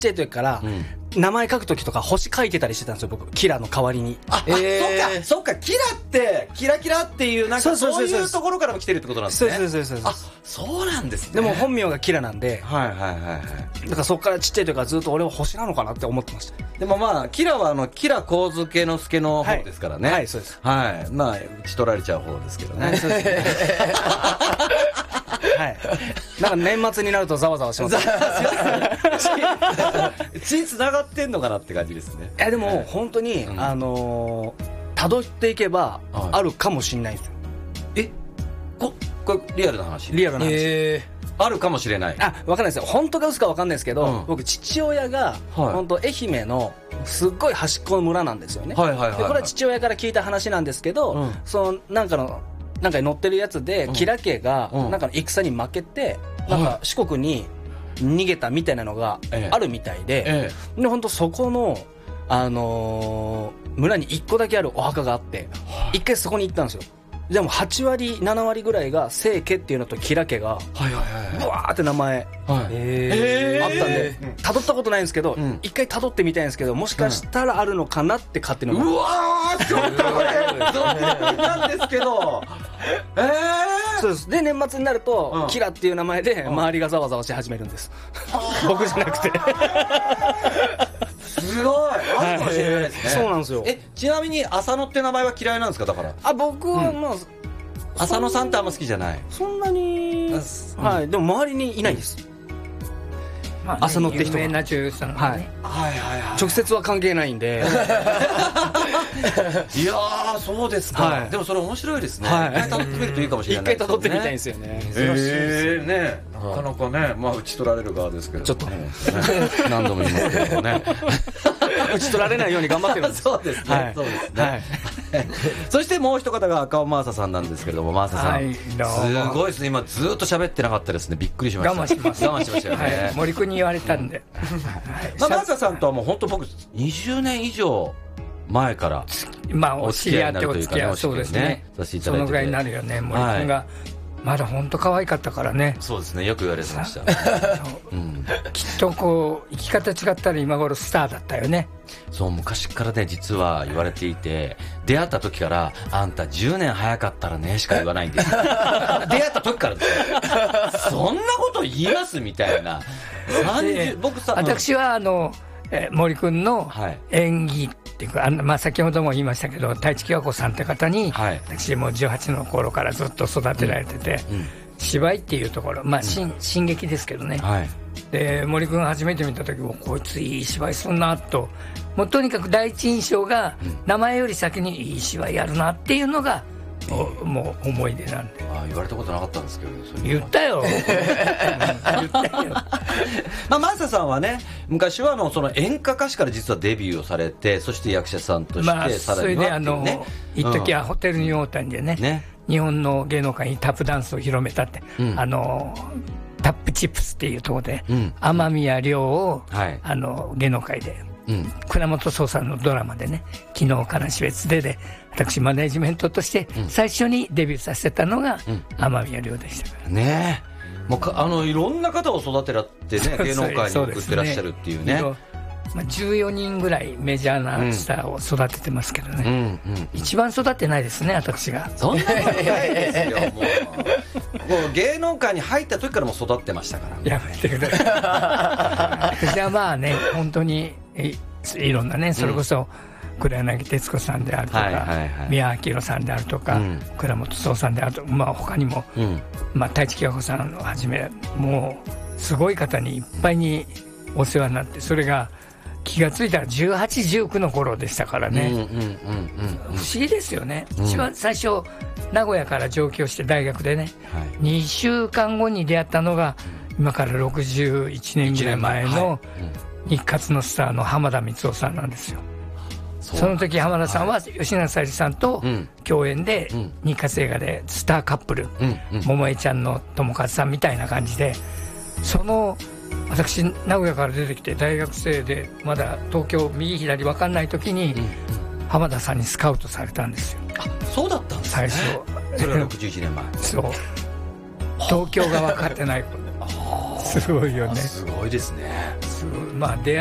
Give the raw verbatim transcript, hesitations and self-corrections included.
ちゃい時から名前書く時とか星書いてたりしてたんですよ僕。キラの代わりに。 あ、えー、そっかそっか、キラってキラキラっていうなんかそういうところからも来てるってことなんですね。 そうそうそうそう。 あ、そうなんですね。 でも本名がキラなんで、 はいはいはいはい。 だからそっからちっちゃい時からずっと俺は星なのかなって思ってました。 でもまあキラはあのキラ神漬之助の方ですからね。 はい、はい、そうです。 はい、まあ打ち取られちゃう方ですけどね。はい、そうですね。 はい。なんか年末になるとざわざわします。 血つながってんのかなって感じですね。 いやでも本当に、うん、あのー、辿っていけばあるかもしれないんですよ。 え、ここれリアルな話？ リアルな話。 えー、あるかもしれない。 あ、わかんないですよ。本当か嘘かわかんないですけど、うん、僕父親が、はい、本当愛媛のすっごい端っこの村なんですよね。はいはいはいはい、でこれは父親から聞いた話なんですけど、うん、そのなんかのなんかに載ってるやつで、うん、吉良家がなんかの戦に負けて、うん、なんか四国に逃げたみたいなのがあるみたいで、ええ、で本当そこの、あのー、村にいっこだけあるお墓があって一回そこに行ったんですよ。でもはちわりななわりぐらいが清家っていうのと吉良家がブワーって名前、はい、えー、あったんで辿ったことないんですけど、うん、一回辿ってみたいんですけど、もしかしたらあるのかなって勝手に思って、 うわーちょっとこれゾンビなんですけど、えー、 そうです。で年末になると、うん、キラっていう名前で周りがざわざわし始めるんです、うん、僕じゃなくてすごい、あるかもしれないですね。 そうなんですよ。 え、ちなみに浅野って名前は嫌いなんですか？だからあ、僕はまあ、うん、 浅野さんってあんま好きじゃない。 そんなに、うん、はい、でも周りにいないです、 まあね、 浅野って人が有名な女優さんがね、 はい、はいはいはい、直接は関係ないんでいやーそうですか、はい、でもそれ面白いですね、はい、一回辿ってみるといいかもしれないですね。 一回辿ってみたいんですよね。 珍しいですよね、なかなかね、まあ打ち取られる側ですけど、 ちょっと、 ね、何度も言いますけどもね打ち取られないように頑張ってるんです。 そうですね、はい、そうですね、はい、そしてもう一方が赤尾真麻さんなんですけれども、真麻さん、はい、すごいですね、今ずっと喋ってなかったですね、びっくりしました。 我慢します我慢しましたよね、はい、 森君に言われたんで、 まあ、真麻さんとはもう本当僕にじゅうねん以上前からまあお知り合ってお付き合い、そうですね、 させていただいてて、 そのぐらいになるよね、森君が、はい、まだ本当可愛かったからね。 そうですね、よく言われてました、 うん、きっとこう生き方違ったら今頃スターだったよね。 そう、昔からね実は言われていて、出会った時からあんたじゅうねん早かったらねしか言わないんです出会った時からですよそんなこと言いますみたいな。さんじゅう僕さ、 私はあのえ森君の演技っていうか、はい、あのまあ、先ほども言いましたけど太一喜和子さんって方に、はい、私もじゅうはちの頃からずっと育てられてて、うんうん、芝居っていうところ、まあ、新、うん、進撃ですけどね、はい、で森君が初めて見た時もこいついい芝居すんなと、もうとにかく第一印象が、うん、名前より先にいい芝居やるなっていうのがもう思い出なんで。 あ、言われたことなかったんですけど、ね、 言ったよ言ったよまあ、真麻さんはね昔はあのその演歌歌手から実はデビューをされて、そして役者さんとして、まあ、さらにはっていうね、それであの一時はホテルニューオータニでね、うん、ね、日本の芸能界にタップダンスを広めたって、うん、あのタップチップスっていうところで、うん、天宮亮を、はい、あの芸能界で、うん、倉本壮さんのドラマでね、昨日からし別でで私マネジメントとして最初にデビューさせたのが、うん、天宮亮でしたからね。もうかあのいろんな方を育てらってね、芸能界に送ってらっしゃるっていうね、 まあ、じゅうよにんぐらいメジャーなスターを育ててますけどね、うんうんうん、一番育ってないですね私が。 そんなことないですよもうもう芸能界に入った時からもう育ってましたから、ね、 やめてください私はまあね本当に い, いろんなね、それこそ黒柳徹子さんであるとか、はいはいはい、宮明さんであるとか、うん、倉本壮さんであるとか、まあ、他にも、うん、まあ、太一喜和子さんをはじめもうすごい方にいっぱいにお世話になって、それが気がついたらじゅうはち、じゅうきゅうの頃でしたからね、不思議ですよね、うん、一番最初名古屋から上京して大学でね、はい、にしゅうかんごに出会ったのが今からろくじゅういちねんぐらい前の日活のスターの浜田光夫さんなんですよ。その時浜田さんは吉永小百合さんと共演で日活映画でスターカップル、桃江ちゃんの友和さんみたいな感じで、その私名古屋から出てきて大学生でまだ東京右左分かんない時に浜田さんにスカウトされたんですよ。 あ、そうだったんですね。 最初それはろくじゅういちねんまえそう東京が分かってないすごいよね。 すごいですね。 まあ出会